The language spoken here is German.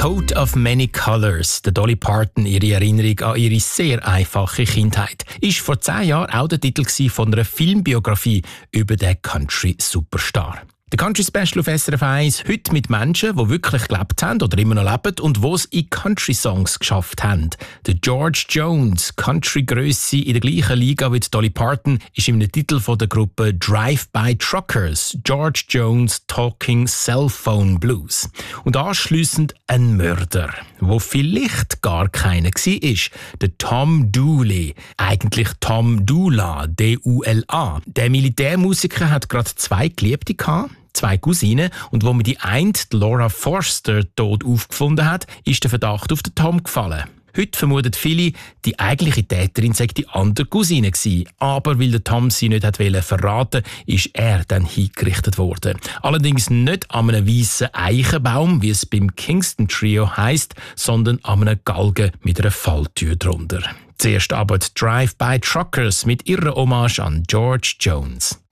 Coat of Many Colors, der Dolly Parton, ihre Erinnerung an ihre sehr einfache Kindheit, ist vor 10 Jahren auch der Titel von einer Filmbiografie über den Country-Superstar. Der Country Special auf SRF 1 heute mit Menschen, die wirklich gelebt haben oder immer noch leben und die es in Country-Songs geschafft haben. Der George Jones, Country-Grösse in der gleichen Liga wie Dolly Parton, ist in einem Titel von der Gruppe Drive-By Truckers, George Jones Talking Cellphone Blues. Und anschliessend ein Mörder, wo vielleicht gar keiner war, der Tom Dooley, eigentlich Tom Dula, D-U-L-A. Der Militärmusiker hat gerade 2 Geliebte gehabt, 2 Cousinen, und wo man die eine, Laura Forster, tot aufgefunden hat, ist der Verdacht auf den Tom gefallen. Heute vermuten viele, die eigentliche Täterin sei die andere Cousine gewesen. Aber weil der Tom sie nicht verraten wollte, ist er dann hingerichtet worden. Allerdings nicht an einem weißen Eichenbaum, wie es beim Kingston Trio heisst, sondern an einem Galgen mit einer Falltür drunter. Zuerst aber die Drive-By Truckers mit ihrer Hommage an George Jones.